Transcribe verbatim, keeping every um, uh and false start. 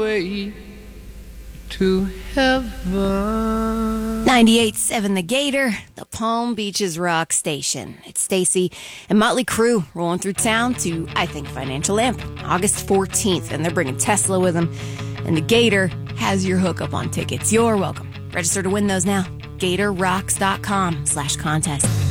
way to heaven. ninety-eight point seven The Gator, the Palm Beaches rock station. It's Stacy and Motley Crue rolling through town to, I Think, Financial Lamp, August fourteenth, and they're bringing Tesla with them. And the Gator has your hookup on tickets. You're welcome. Register to win those now. gator rocks dot com slash contest.